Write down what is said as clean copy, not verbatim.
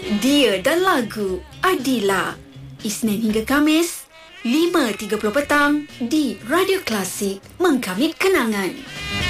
Dia dan lagu Adila. Isnin hingga Kamis 5.30 petang di Radio Klasik, mengkamit kenangan.